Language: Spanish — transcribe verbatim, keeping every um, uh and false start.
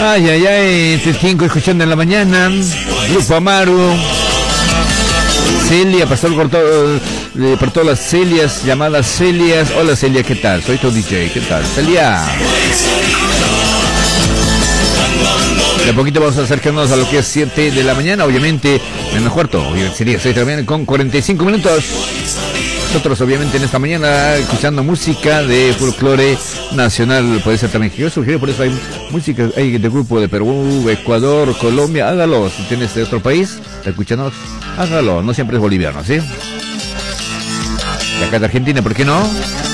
Ay, ay, ay, te tengo escuchando en la mañana. Grupo Amaru. Celia, pastor por, todo, eh, por todas las Celias, llamadas Celias. Hola Celia, ¿qué tal? Soy tu D J, ¿qué tal? Celia. De a poquito vamos a acercarnos a lo que es siete de la mañana, obviamente, en el cuarto, obviamente sería seis de la mañana con cuarenta y cinco minutos. Nosotros obviamente en esta mañana escuchando música de folclore nacional, puede ser también que yo sugiero, por eso hay música, hay de grupo de Perú, Ecuador, Colombia, hágalo, si tienes de otro país, escúchanos, hágalo, no siempre es boliviano, ¿sí? De acá de Argentina, ¿por qué no?